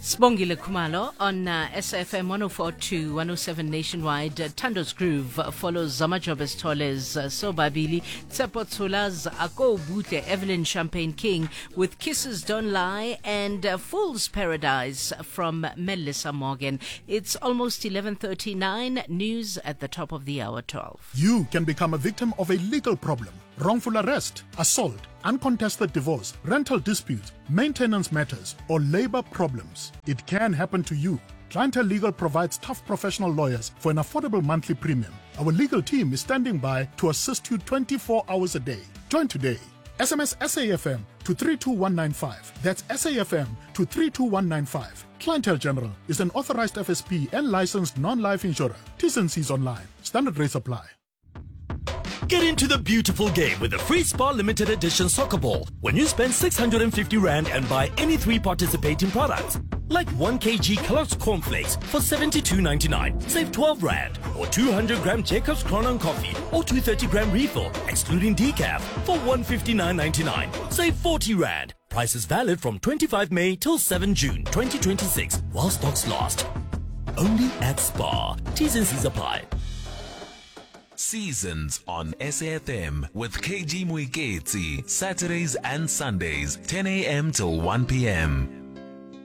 Sibongile Khumalo on SFM 104 107 nationwide. Tando's Groove follows Zamajobes Toles, Sobabili, Tsepotsula's Ako Bute, Evelyn Champagne King with Kisses Don't Lie and Fool's Paradise from Melissa Morgan. It's almost 11:39. News at the top of the hour, 12. You can become a victim of a legal problem. Wrongful arrest, assault, uncontested divorce, rental disputes, maintenance matters, or labor problems. It can happen to you. Clientele Legal provides tough professional lawyers for an affordable monthly premium. Our legal team is standing by to assist you 24 hours a day. Join today. SMS SAFM to 32195. That's SAFM to 32195. Clientele General is an authorized FSP and licensed non-life insurer. T's and C's online. Standard rates apply. Get into the beautiful game with the Free Spar Limited Edition Soccer Ball when you spend 650 Rand and buy any 3 participating products. Like 1 kg Kellogg's Cornflakes for 72.99, save 12 Rand. Or 200 gram Jacob's Crown Coffee or 230 gram refill, excluding decaf, for 159.99, save 40 Rand. Price is valid from 25 May till 7 June 2026 while stocks last. Only at Spar. T's and C's apply. Seasons on SAFM with KG Muiketsi, Saturdays and Sundays, 10 a.m. till 1 p.m.